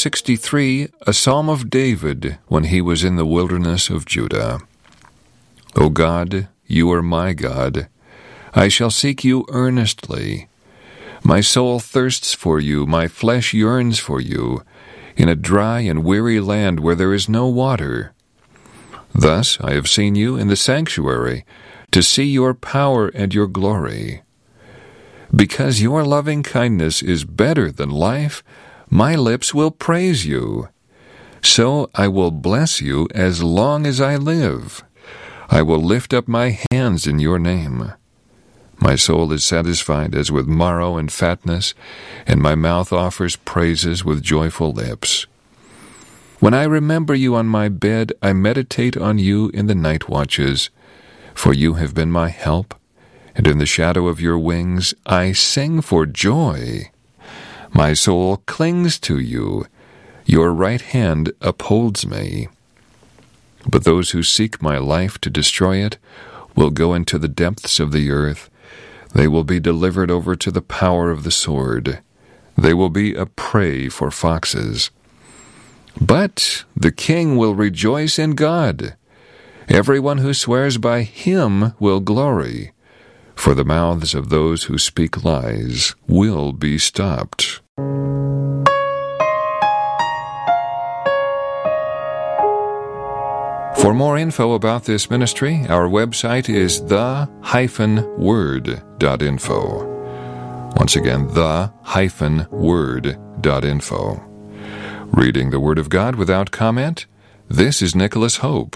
63, a psalm of David when he was in the wilderness of Judah. O God, you are my God. I shall seek you earnestly. My soul thirsts for you, my flesh yearns for you, in a dry and weary land where there is no water. Thus I have seen you in the sanctuary, to see your power and your glory. Because your loving kindness is better than life, my lips will praise you. So I will bless you as long as I live. I will lift up my hands in your name. My soul is satisfied as with marrow and fatness, and my mouth offers praises with joyful lips. When I remember you on my bed, I meditate on you in the night watches, for you have been my help, and in the shadow of your wings I sing for joy. My soul clings to you. Your right hand upholds me. But those who seek my life to destroy it will go into the depths of the earth. They will be delivered over to the power of the sword. They will be a prey for foxes. But the king will rejoice in God. Everyone who swears by him will glory, for the mouths of those who speak lies will be stopped. For more info about this ministry, our website is the-word.info. Once again, the-word.info. Reading the Word of God without comment, this is Nicholas Hope.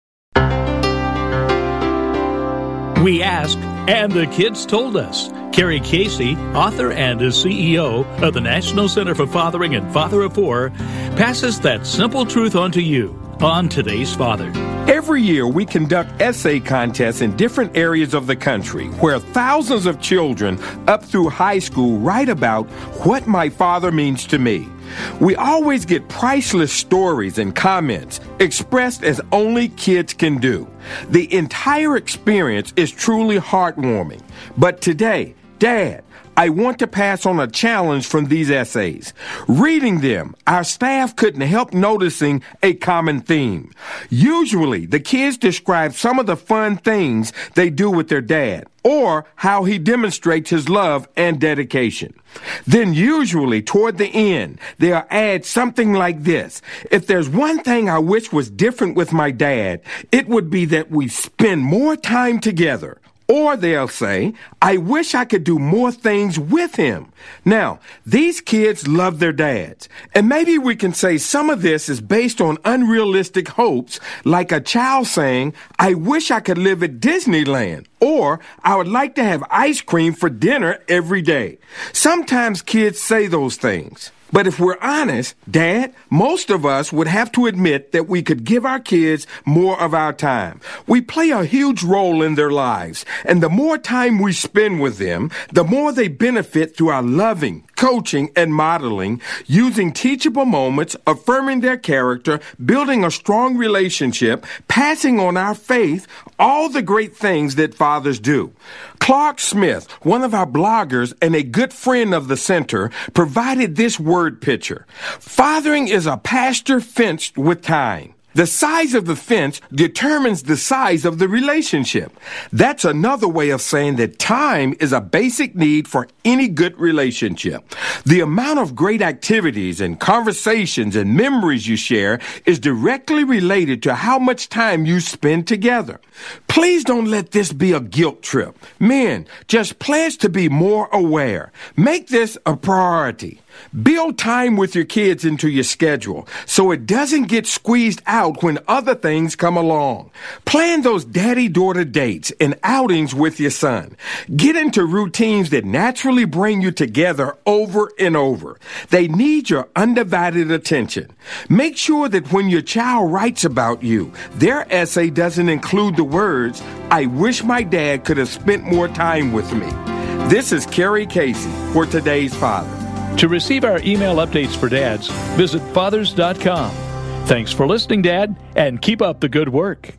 We asked, and the kids told us. Carrie Casey, author and CEO of the National Center for Fathering and Father of Four, passes that simple truth on to you on Today's Father. Every year we conduct essay contests in different areas of the country where thousands of children up through high school write about what my father means to me. We always get priceless stories and comments expressed as only kids can do. The entire experience is truly heartwarming. But today, Dad, I want to pass on a challenge from these essays. Reading them, our staff couldn't help noticing a common theme. Usually, the kids describe some of the fun things they do with their dad, or how he demonstrates his love and dedication. Then usually, toward the end, they'll add something like this. If there's one thing I wish was different with my dad, it would be that we spend more time together. Or they'll say, I wish I could do more things with him. Now, these kids love their dads. And maybe we can say some of this is based on unrealistic hopes, like a child saying, I wish I could live at Disneyland. Or, I would like to have ice cream for dinner every day. Sometimes kids say those things. But if we're honest, Dad, most of us would have to admit that we could give our kids more of our time. We play a huge role in their lives, and the more time we spend with them, the more they benefit through our loving, coaching, and modeling, using teachable moments, affirming their character, building a strong relationship, passing on our faith, all the great things that fathers do. Clark Smith, one of our bloggers and a good friend of the center, provided this word picture. Fathering is a pasture fenced with time. The size of the fence determines the size of the relationship. That's another way of saying that time is a basic need for any good relationship. The amount of great activities and conversations and memories you share is directly related to how much time you spend together. Please don't let this be a guilt trip. Men, just pledge to be more aware. Make this a priority. Build time with your kids into your schedule so it doesn't get squeezed out when other things come along. Plan those daddy-daughter dates and outings with your son. Get into routines that naturally bring you together over and over. They need your undivided attention. Make sure that when your child writes about you, their essay doesn't include the words, I wish my dad could have spent more time with me. This is Carrie Casey for Today's Father. To receive our email updates for dads, visit fathers.com. Thanks for listening, Dad, and keep up the good work.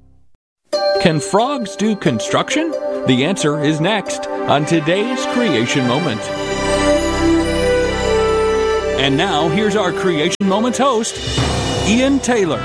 Can frogs do construction? The answer is next on Today's Creation Moment. And now, here's our Creation Moments host, Ian Taylor.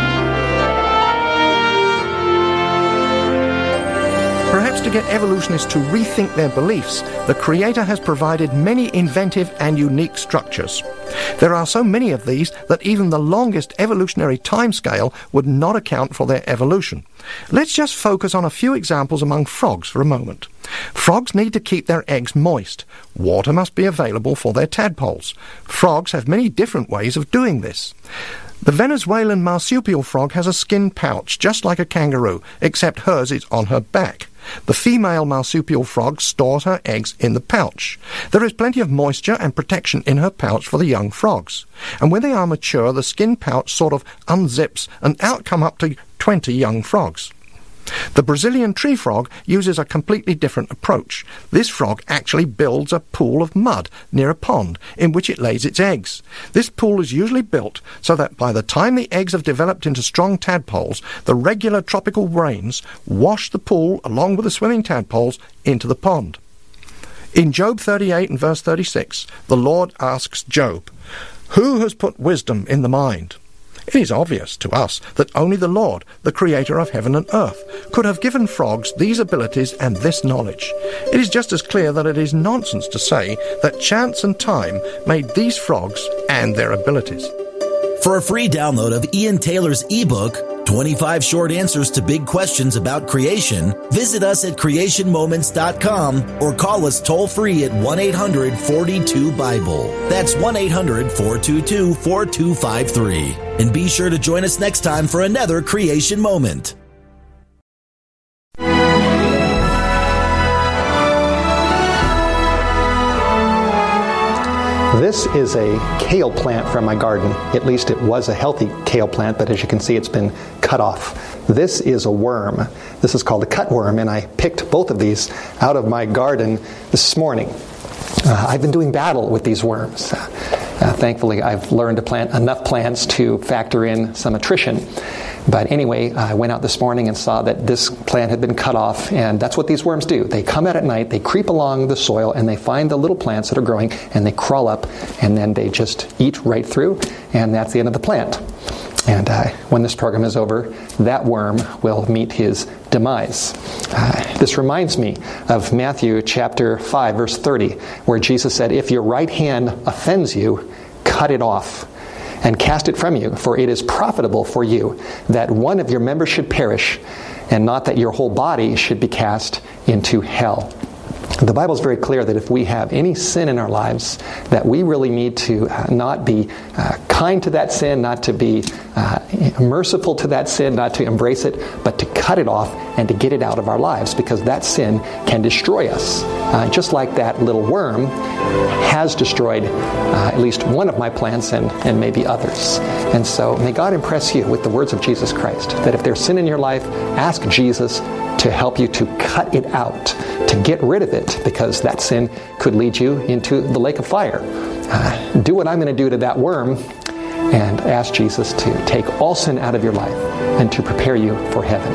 Perhaps to get evolutionists to rethink their beliefs, the Creator has provided many inventive and unique structures. There are so many of these that even the longest evolutionary timescale would not account for their evolution. Let's just focus on a few examples among frogs for a moment. Frogs need to keep their eggs moist. Water must be available for their tadpoles. Frogs have many different ways of doing this. The Venezuelan marsupial frog has a skin pouch, just like a kangaroo, except hers is on her back. The female marsupial frog stores her eggs in the pouch. There is plenty of moisture and protection in her pouch for the young frogs. And when they are mature, the skin pouch sort of unzips, and out come up to 20 young frogs. The Brazilian tree frog uses a completely different approach. This frog actually builds a pool of mud near a pond in which it lays its eggs. This pool is usually built so that by the time the eggs have developed into strong tadpoles, the regular tropical rains wash the pool along with the swimming tadpoles into the pond. In Job 38 and verse 36, the Lord asks Job, "Who has put wisdom in the mind?" It is obvious to us that only the Lord, the Creator of heaven and earth, could have given frogs these abilities and this knowledge. It is just as clear that it is nonsense to say that chance and time made these frogs and their abilities. For a free download of Ian Taylor's ebook, 25 Short Answers to Big Questions About Creation, visit us at creationmoments.com or call us toll-free at 1-800-42-BIBLE. That's 1-800-422-4253. And be sure to join us next time for another Creation Moment. This is a kale plant from my garden. At least it was a healthy kale plant, but as you can see, it's been cut off. This is a worm. This is called a cutworm, and I picked both of these out of my garden this morning. I've been doing battle with these worms. Thankfully, I've learned to plant enough plants to factor in some attrition. But anyway, I went out this morning and saw that this plant had been cut off, and that's what these worms do. They come out at night, they creep along the soil, and they find the little plants that are growing, and they crawl up, and then they just eat right through, and that's the end of the plant. And when this program is over, that worm will meet his demise. This reminds me of Matthew chapter 5, verse 30, where Jesus said, "If your right hand offends you, cut it off and cast it from you, for it is profitable for you that one of your members should perish, and not that your whole body should be cast into hell." The Bible is very clear that if we have any sin in our lives, that we really need to not be kind to that sin, not to be merciful to that sin, not to embrace it, but to cut it off and to get it out of our lives, because that sin can destroy us. Just like that little worm has destroyed at least one of my plants and maybe others. And so may God impress you with the words of Jesus Christ, that if there's sin in your life, ask Jesus to help you to cut it out, to get rid of it, because that sin could lead you into the lake of fire. Do what I'm going to do to that worm and ask Jesus to take all sin out of your life and to prepare you for heaven.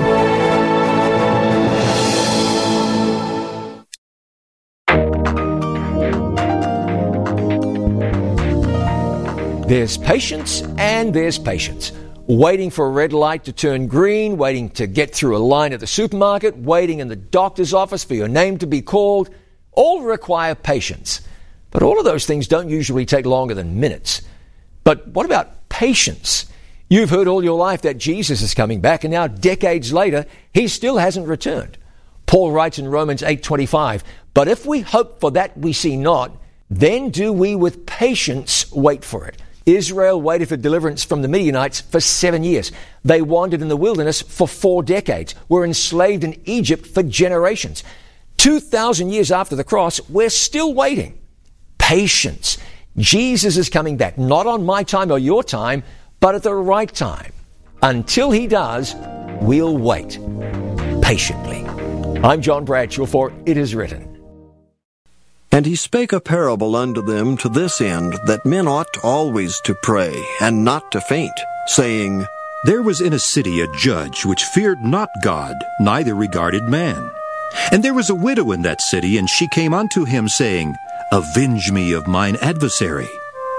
There's patience and there's patience. Waiting for a red light to turn green, waiting to get through a line at the supermarket, waiting in the doctor's office for your name to be called, all require patience. But all of those things don't usually take longer than minutes. But what about patience? You've heard all your life that Jesus is coming back, and now decades later, he still hasn't returned. Paul writes in Romans 8:25, "But if we hope for that we see not, then do we with patience wait for it." Israel waited for deliverance from the Midianites for 7 years. They wandered in the wilderness for 4 decades, were enslaved in Egypt for generations. 2,000 years after the cross, we're still waiting. Patience. Jesus is coming back, not on my time or your time, but at the right time. Until he does, we'll wait patiently. I'm John Bradshaw for It Is Written. And he spake a parable unto them to this end, that men ought always to pray, and not to faint, saying, There was in a city a judge which feared not God, neither regarded man. And there was a widow in that city, and she came unto him, saying, Avenge me of mine adversary.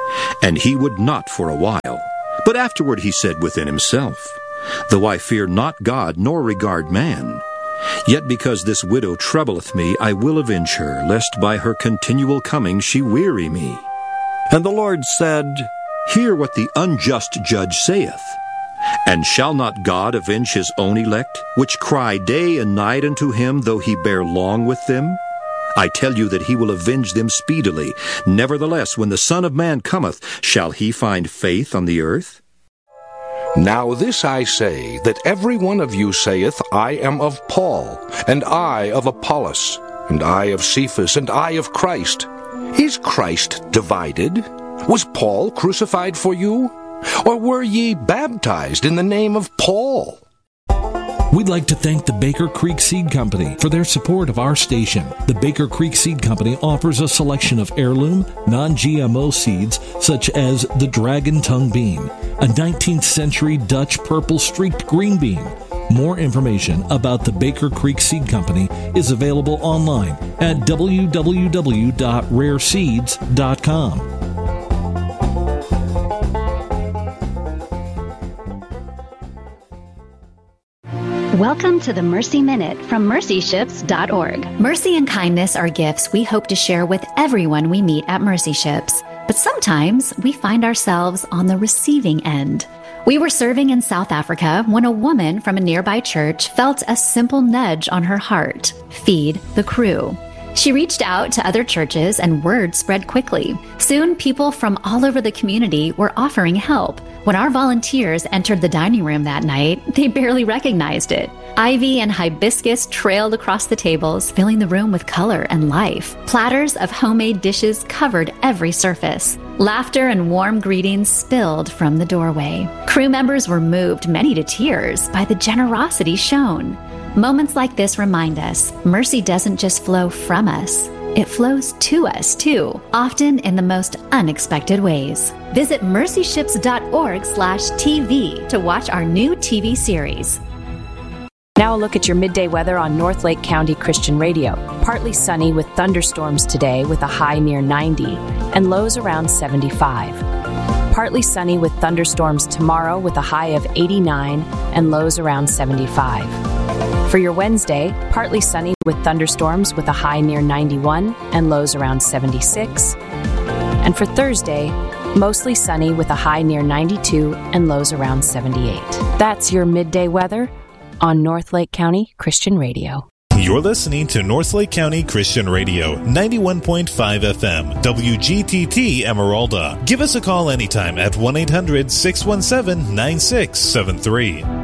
And he would not for a while. But afterward he said within himself, Though I fear not God, nor regard man, yet because this widow troubleth me, I will avenge her, lest by her continual coming she weary me. And the Lord said, Hear what the unjust judge saith. And shall not God avenge his own elect, which cry day and night unto him, though he bear long with them? I tell you that he will avenge them speedily. Nevertheless, when the Son of Man cometh, shall he find faith on the earth? Now this I say, that every one of you saith, I am of Paul, and I of Apollos, and I of Cephas, and I of Christ. Is Christ divided? Was Paul crucified for you? Or were ye baptized in the name of Paul? We'd like to thank the Baker Creek Seed Company for their support of our station. The Baker Creek Seed Company offers a selection of heirloom, non-GMO seeds such as the Dragon Tongue Bean, a 19th century Dutch purple streaked green bean. More information about the Baker Creek Seed Company is available online at www.rareseeds.com. Welcome to the Mercy Minute from mercyships.org. Mercy and kindness are gifts we hope to share with everyone we meet at Mercy Ships. But sometimes we find ourselves on the receiving end. We were serving in South Africa when a woman from a nearby church felt a simple nudge on her heart: feed the crew. She reached out to other churches and word spread quickly. Soon, people from all over the community were offering help. When our volunteers entered the dining room that night, they barely recognized it. Ivy and hibiscus trailed across the tables, filling the room with color and life. Platters of homemade dishes covered every surface. Laughter and warm greetings spilled from the doorway. Crew members were moved, many to tears, by the generosity shown. Moments like this remind us mercy doesn't just flow from us. It flows to us, too, often in the most unexpected ways. Visit mercyships.org/TV to watch our new TV series. Now a look at your midday weather on North Lake County Christian Radio. Partly sunny with thunderstorms today with a high near 90 and lows around 75. Partly sunny with thunderstorms tomorrow with a high of 89 and lows around 75. For your Wednesday, partly sunny with thunderstorms with a high near 91 and lows around 76. And for Thursday, mostly sunny with a high near 92 and lows around 78. That's your midday weather on North Lake County Christian Radio. You're listening to North Lake County Christian Radio, 91.5 FM, WGTT Emeralda. Give us a call anytime at 1-800-617-9673.